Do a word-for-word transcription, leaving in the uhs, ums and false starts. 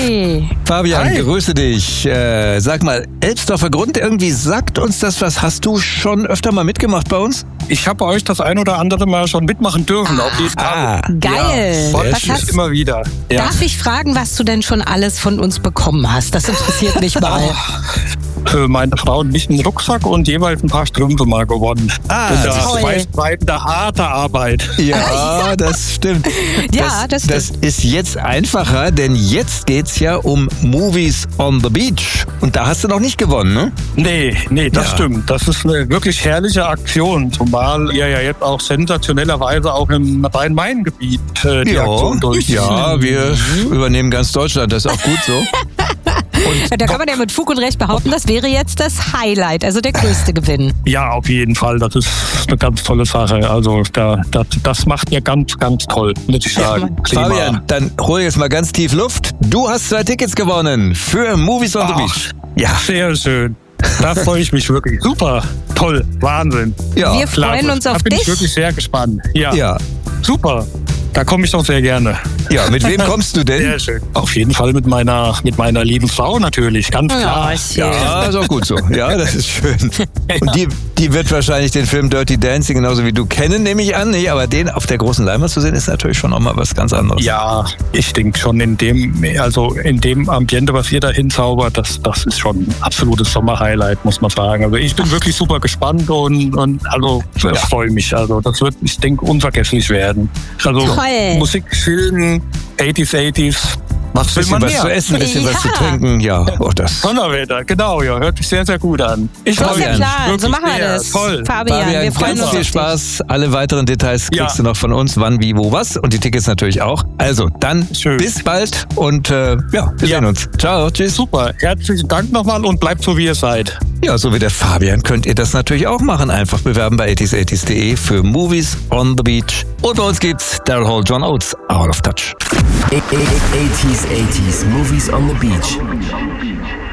Hi. Fabian, Hi. grüße dich. Äh, sag mal, Elbsdorfer Grund, irgendwie sagt uns das was. Hast du schon öfter mal mitgemacht bei uns? Ich habe euch das ein oder andere Mal schon mitmachen dürfen. Auf jeden Fall. Ah, Geil. Ja, Was hast, immer wieder. Ja. Darf ich fragen, was du denn schon alles von uns bekommen hast? Das interessiert mich mal. Für meine Frau und mich einen Rucksack und jeweils ein paar Strümpfe mal gewonnen. Ah, In der toll. schweißtreibende harte Arbeit. ja, das stimmt. Ja, das Das ist jetzt einfacher, denn jetzt geht's ja um Movies on the Beach. Und da hast du noch nicht gewonnen, ne? Nee, nee, das Ja. stimmt. Das ist eine wirklich herrliche Aktion. Zumal ihr ja jetzt auch sensationellerweise auch im Rhein-Main-Gebiet äh, die Aktion durchziehen. ja, wir übernehmen ganz Deutschland, das ist auch gut so. Da kann man ja mit Fug und Recht behaupten, das wäre jetzt das Highlight, also der größte Gewinn. Ja, auf jeden Fall. Das ist eine ganz tolle Sache. Also da, das, das macht ihr ganz, ganz toll, muss ich sagen. Prima. Fabian, dann hol jetzt mal ganz tief Luft. Du hast zwei Tickets gewonnen für Movies on the Ach. Beach. Ja, Sehr schön. Da freue ich mich wirklich. Super. Toll. Wahnsinn. ja, Wir freuen Klasse. uns auf Da bin ich dich. wirklich sehr gespannt. Ja. ja. Super. Da komme ich doch sehr gerne. Ja, mit wem kommst du denn? Sehr schön. Auf jeden Fall mit meiner, mit meiner lieben Frau natürlich, ganz klar. Oh, schön. Ja, ist auch gut so. Ja, das ist schön. Und die, die wird wahrscheinlich den Film Dirty Dancing genauso wie du kennen, nehme ich an. Nicht? Aber den auf der großen Leinwand zu sehen, ist natürlich schon nochmal was ganz anderes. Ja, ich denke schon in dem, also in dem Ambiente, was ihr da hinzaubert, das, das ist schon ein absolutes Sommerhighlight, muss man sagen. Also ich bin wirklich super gespannt und, und also ich freue mich. Also das wird, ich denke, unvergesslich werden. Also Toll. Musik, Filmen, achtziger, achtziger, was will Bisschen man was mehr? zu essen, ein bisschen was zu Ja. trinken. Ja, oh, das. Donnerwetter, genau, ja, hört sich sehr, sehr gut an. Ich So ist der Fabian, Plan, so wirklich machen wir sehr das. toll. Fabian, Fabian, wir freuen ganz uns viel auf dich. Spaß. Alle weiteren Details Ja. kriegst du noch von uns, wann, wie, wo, was. Und die Tickets natürlich auch. Also, dann Schön. bis bald und äh, ja, wir Ja. sehen uns. Ciao, tschüss. Super, herzlichen Dank nochmal und bleibt so, wie ihr seid. Ja, so wie der Fabian könnt ihr das natürlich auch machen. Einfach bewerben bei eighties eighties punkt de für Movies on the Beach. Und bei uns gibt's Daryl Hall, John Oates, Out of Touch. eighties eighties, Movies on the Beach.